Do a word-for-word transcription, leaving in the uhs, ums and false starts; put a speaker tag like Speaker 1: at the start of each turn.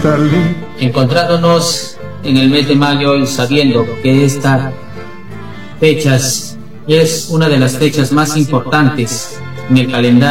Speaker 1: Encontrándonos en el mes de mayo y sabiendo que esta fecha es una de las fechas más importantes en el calendario